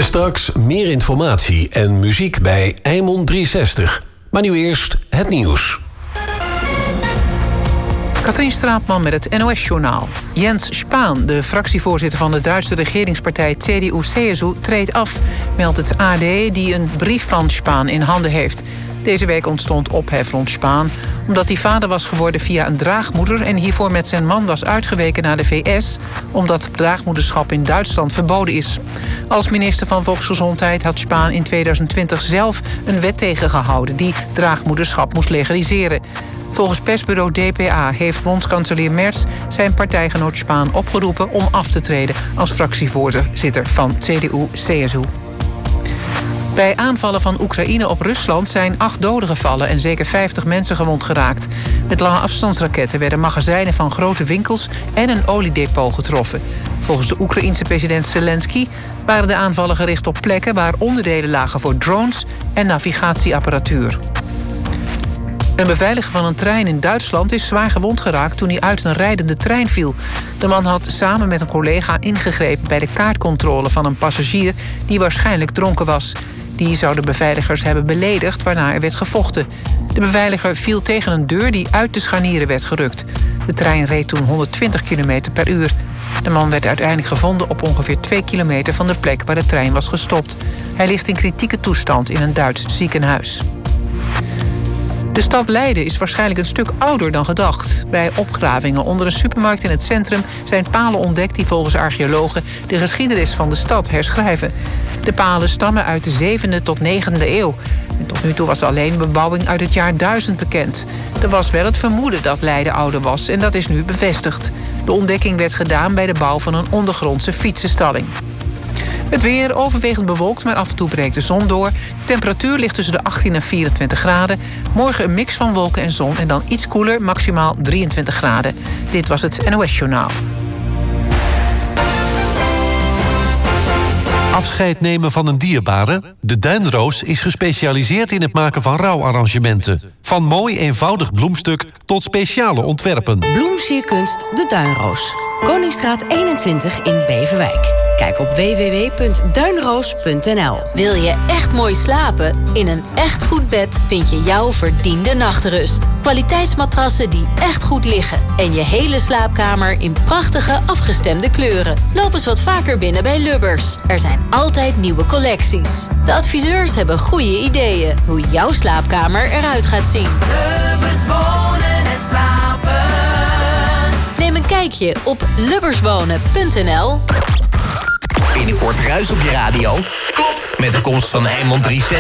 Straks meer informatie en muziek bij Eimond 360. Maar nu eerst het nieuws. Katrien Straatman met het NOS-journaal. Jens Spahn, de fractievoorzitter van de Duitse regeringspartij CDU-CSU, treedt af, meldt het AD, die een brief van Spahn in handen heeft. Deze week ontstond ophef rond Spahn, omdat hij vader was geworden via een draagmoeder en hiervoor met zijn man was uitgeweken naar de VS, omdat draagmoederschap in Duitsland verboden is. Als minister van Volksgezondheid had Spahn in 2020 zelf een wet tegengehouden die draagmoederschap moest legaliseren. Volgens persbureau DPA heeft bondskanselier Merz zijn partijgenoot Spahn opgeroepen om af te treden als fractievoorzitter van CDU-CSU. Bij aanvallen van Oekraïne op Rusland zijn 8 doden gevallen en zeker 50 mensen gewond geraakt. Met lange afstandsraketten werden magazijnen van grote winkels en een oliedepot getroffen. Volgens de Oekraïense president Zelensky waren de aanvallen gericht op plekken waar onderdelen lagen voor drones en navigatieapparatuur. Een beveiliger van een trein in Duitsland is zwaar gewond geraakt toen hij uit een rijdende trein viel. De man had samen met een collega ingegrepen bij de kaartcontrole van een passagier die waarschijnlijk dronken was. Die zouden beveiligers hebben beledigd, waarna er werd gevochten. De beveiliger viel tegen een deur die uit de scharnieren werd gerukt. De trein reed toen 120 km per uur. De man werd uiteindelijk gevonden op ongeveer 2 kilometer van de plek waar de trein was gestopt. Hij ligt in kritieke toestand in een Duits ziekenhuis. De stad Leiden is waarschijnlijk een stuk ouder dan gedacht. Bij opgravingen onder een supermarkt in het centrum zijn palen ontdekt die volgens archeologen de geschiedenis van de stad herschrijven. De palen stammen uit de 7e tot 9e eeuw. En tot nu toe was alleen bebouwing uit het jaar 1000 bekend. Er was wel het vermoeden dat Leiden ouder was en dat is nu bevestigd. De ontdekking werd gedaan bij de bouw van een ondergrondse fietsenstalling. Het weer overwegend bewolkt, maar af en toe breekt de zon door. De temperatuur ligt tussen de 18 en 24 graden. Morgen een mix van wolken en zon en dan iets koeler, maximaal 23 graden. Dit was het NOS Journaal. Afscheid nemen van een dierbare? De Duinroos is gespecialiseerd in het maken van rouwarrangementen. Van mooi eenvoudig bloemstuk tot speciale ontwerpen. Bloemsierkunst De Duinroos. Koningsstraat 21 in Beverwijk. Kijk op www.duinroos.nl. Wil je echt mooi slapen? In een echt goed bed vind je jouw verdiende nachtrust. Kwaliteitsmatrassen die echt goed liggen. En je hele slaapkamer in prachtige afgestemde kleuren. Loop eens wat vaker binnen bij Lubbers. Er zijn altijd nieuwe collecties. De adviseurs hebben goede ideeën hoe jouw slaapkamer eruit gaat zien. Lubbers wonen en slapen. Neem een kijkje op lubberswonen.nl. Binnenkort ruis op je radio. Klopt. Met de komst van Eimond 360